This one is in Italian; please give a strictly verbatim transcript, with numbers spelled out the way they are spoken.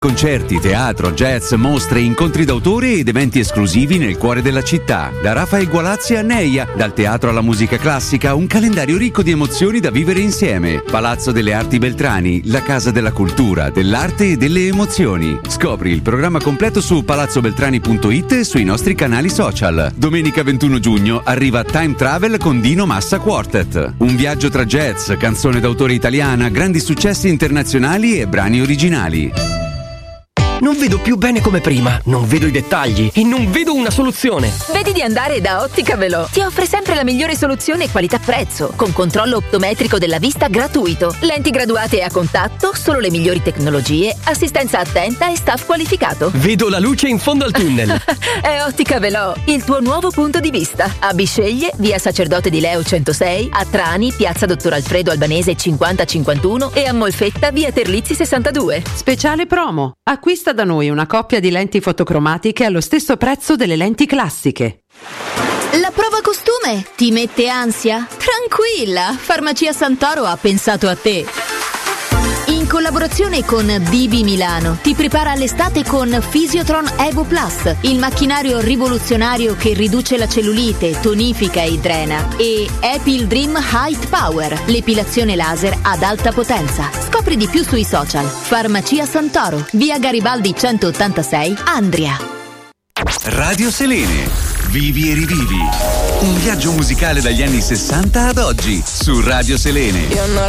Concerti, teatro, jazz, mostre, incontri d'autore ed eventi esclusivi nel cuore della città. Da Rafael Gualazzi a Neia, dal teatro alla musica classica, un calendario ricco di emozioni da vivere insieme. Palazzo delle Arti Beltrani, la casa della cultura, dell'arte e delle emozioni. Scopri il programma completo su palazzo beltrani punto it e sui nostri canali social. Domenica ventuno giugno arriva Time Travel con Dino Massa Quartet. Un viaggio tra jazz, canzone d'autore italiana, grandi successi internazionali e brani originali. Non vedo più bene come prima, non vedo i dettagli e non vedo una soluzione. Vedi di andare da Ottica Velò. Ti offre sempre la migliore soluzione qualità-prezzo, con controllo optometrico della vista gratuito, lenti graduate a contatto, solo le migliori tecnologie, assistenza attenta e staff qualificato. Vedo la luce in fondo al tunnel. È Ottica Velò, il tuo nuovo punto di vista. A Bisceglie, via Sacerdote di Leo centosei, a Trani, piazza Dottor Alfredo Albanese cinquanta cinquantuno e a Molfetta, via Terlizzi sessantadue. Speciale promo. Acquista da noi una coppia di lenti fotocromatiche allo stesso prezzo delle lenti classiche. La prova costume ti mette ansia? Tranquilla, Farmacia Santoro ha pensato a te. In collaborazione con B B Milano ti prepara l'estate con Physiotron Evo Plus, il macchinario rivoluzionario che riduce la cellulite, tonifica e drena, e Epil Dream Height Power, l'epilazione laser ad alta potenza. Scopri di più sui social. Farmacia Santoro, via Garibaldi centottantasei, Andria. Radio Selene. Vivi e rivivi. Un viaggio musicale dagli anni sessanta ad oggi su Radio Selene.